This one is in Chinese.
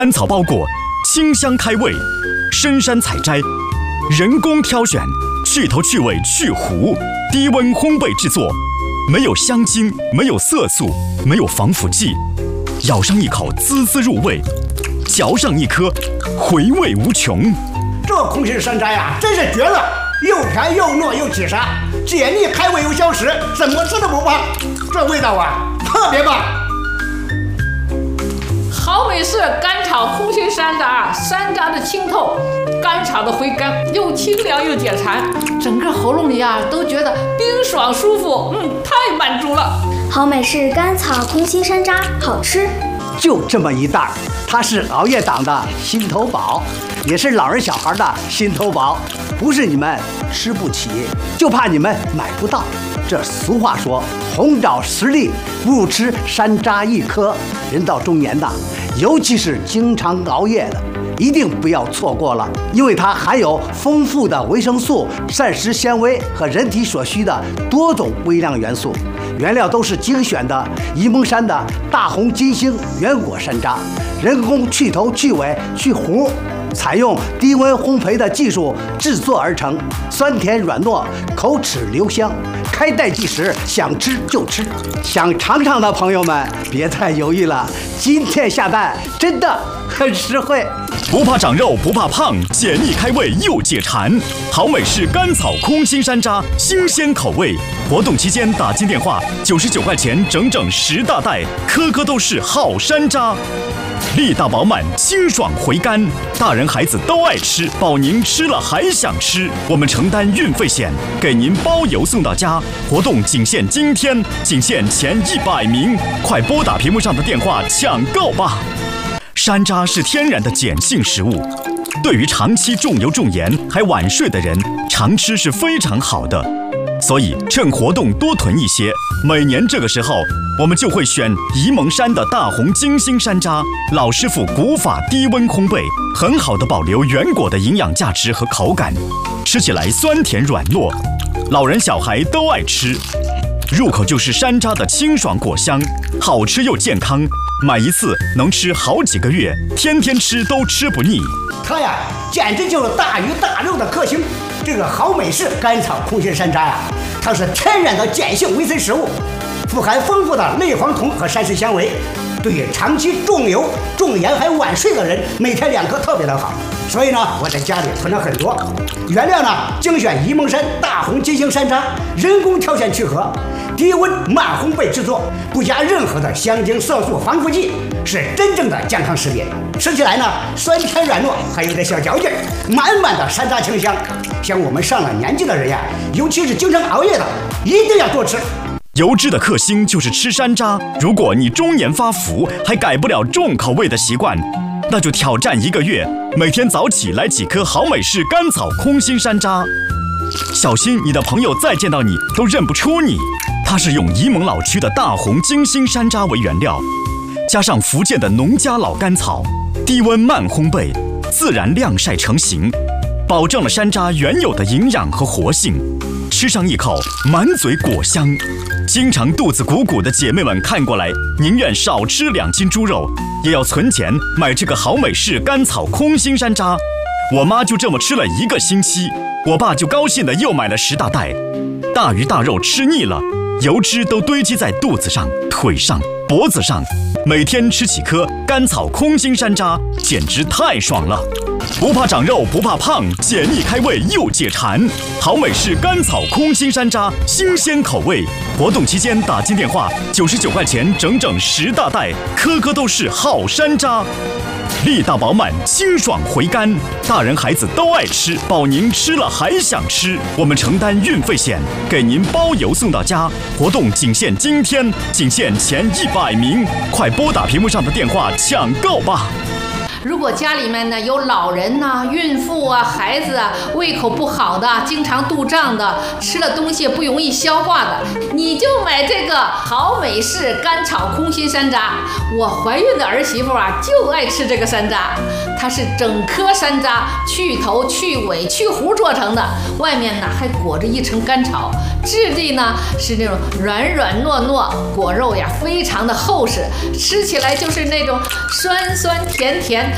甘草包裹，清香开胃，深山采摘，人工挑选，去头去尾去核，低温烘焙制作，没有香精，没有色素，没有防腐剂，咬上一口滋滋入味，嚼上一颗回味无穷。 这空心山楂呀，真是绝了，又甜又糯又起沙，解腻开胃又消食，怎么吃都不胖。这味道啊，特别棒。 好美式甘草空心山楂，山楂的清透，甘草的回甘，又清凉又解馋，整个喉咙里啊都觉得冰爽舒服，太满足了。 好美式甘草空心山楂，好吃。 就这么一袋，它是熬夜党的心头宝，也是老人小孩的心头宝。不是你们吃不起，就怕你们买不到。这俗话说，红枣10粒，不如吃山楂1颗。人到中年的，尤其是经常熬夜的，一定不要错过了，因为它含有丰富的维生素、膳食纤维和人体所需的多种微量元素。原料都是精选的沂蒙山的大红金星原果山楂，人工去头去尾去核，采用低温烘焙的技术制作而成，酸甜软糯，口齿留香。开袋即食，想吃就吃。想尝尝的朋友们别再犹豫了，今天下单真的很实惠。 不怕长肉，不怕胖，解腻开胃又解馋。好美式甘草空心山楂，新鲜口味。活动期间打进电话，99块钱整整10大袋，颗颗都是好山楂。力大饱满，清爽回甘，大人孩子都爱吃，保您吃了还想吃。我们承担运费险，给您包邮送到家。活动仅限今天，仅限前100名，快拨打屏幕上的电话抢购吧！山楂是天然的碱性食物，对于长期重油重盐还晚睡的人，常吃是非常好的。所以趁活动多囤一些，每年这个时候我们就会选沂蒙山的大红金星山楂，老师傅古法低温烘焙，很好的保留原果的营养价值和口感，吃起来酸甜软糯，老人小孩都爱吃。入口就是山楂的清爽果香，好吃又健康，买一次能吃好几个月，天天吃都吃不腻。 它呀，简直就是大鱼大肉的克星。这个好美式甘草空心山楂呀，它是天然的碱性维 C 食物，富含丰富的类黄酮和膳食纤维，对于长期重油重盐还晚睡的人，每天2颗特别的好。所以呢，我在家里囤了很多。原料呢，精选沂蒙山大红金星山楂，人工挑选去核，低温慢烘焙制作，不加任何的香精、色素、防腐剂，是真正的健康食品。吃起来呢，酸甜软糯，还有点小嚼劲儿，满满的山楂清香。像我们上了年纪的人呀，尤其是经常熬夜的，一定要多吃。 油脂的克星就是吃山楂。如果你中年发福还改不了重口味的习惯，那就挑战1个月，每天早起来几颗好美式甘草空心山楂。小心你的朋友再见到你都认不出你。它是用沂蒙老区的大红金星山楂为原料，加上福建的农家老甘草，低温慢烘焙，自然晾晒成型，保证了山楂原有的营养和活性。吃上一口，满嘴果香。经常肚子鼓鼓的姐妹们看过来，宁愿少吃2斤猪肉，也要存钱买这个好美式甘草空心山楂。我妈就这么吃了1个星期，我爸就高兴的又买了10大袋。大鱼大肉吃腻了，油脂都堆积在肚子上、腿上、脖子上，每天吃几颗甘草空心山楂，简直太爽了！不怕长肉，不怕胖，解腻开胃又解馋。好美式甘草空心山楂，新鲜口味。活动期间打进电话，99块钱整整10大袋，颗颗都是好山楂。力大饱满，清爽回甘，大人孩子都爱吃，保您吃了还想吃。我们承担运费险，给您包邮送到家。活动仅限今天，仅限前100名，快拨打屏幕上的电话抢购吧！ 如果家里面呢有老人呐、孕妇啊、孩子啊，胃口不好的，经常肚胀的，吃了东西不容易消化的，你就买这个好美式甘草空心山楂。我怀孕的儿媳妇啊，就爱吃这个山楂。它是整颗山楂去头去尾去核做成的，外面呢还裹着一层甘草，质地呢是那种软软糯糯，果肉呀非常的厚实，吃起来就是那种酸酸甜甜，